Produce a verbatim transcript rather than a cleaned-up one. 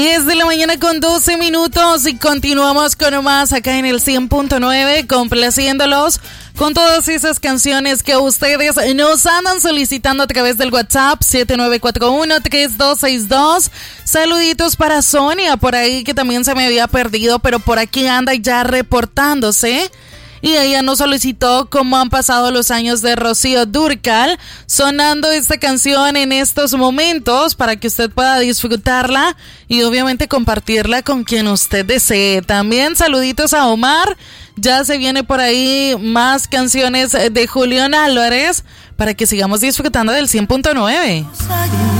diez de la mañana con doce minutos y continuamos con más acá en el cien punto nueve, complaciéndolos con todas esas canciones que ustedes nos andan solicitando a través del WhatsApp siete nueve cuatro uno, tres dos seis dos. Saluditos para Sonia por ahí, que también se me había perdido, pero por aquí anda ya reportándose. Y ella nos solicitó cómo han pasado los años de Rocío Dúrcal, sonando esta canción en estos momentos para que usted pueda disfrutarla y obviamente compartirla con quien usted desee. También saluditos a Omar, ya se viene por ahí más canciones de Julián Álvarez para que sigamos disfrutando del cien punto nueve.